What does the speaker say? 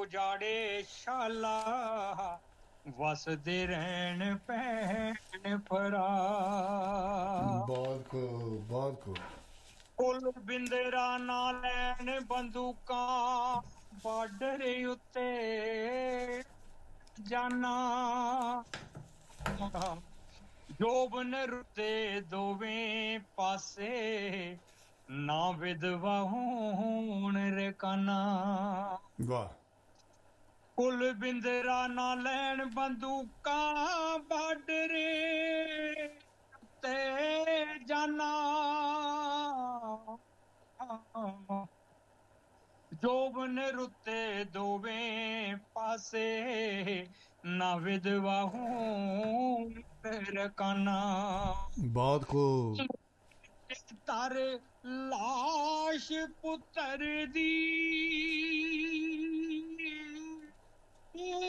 ਉਜਾੜੇ ਸ਼ਾਲਾ ਵਸਦੇ ਰਹਿਣ ਭੈਣ ਭਰਾ। ਬਹੁਤ ਖੂਬ ਕੁਲ ਬਿੰਦਰਾ ਨਾ ਲੈਣ ਬੰਦੂਕਾਂ ਬਾਰਡਰ ਉੱਤੇ ਜਾਨਾ ਜੋਬਨ ਰੁੱਤੇ ਦੋਵੇਂ ਪਾਸੇ ਨਾ ਵਿਧਵਾ ਹੋਣ ਰਕਾਨਾ। ਵਾਹ। ਕੁਲ ਬਿੰਦਰਾ ਨਾ ਲੈਣ ਬੰਦੂਕਾਂ ਬਾਰਡਰ ਤੇ ਜਾਨਾ ਜੋਬਨ ਰੁੱਤੇ ਦੋਵੇਂ ਪਾਸੇ ਨਾ ਵਿਧਵਾ ਹੋਣ ਰਕਾਨਾ। ਬਹੁਤ ਖੂਬ। ਤਰ ਲਾਸ਼ ਪੁੱਤਰ ਦੀ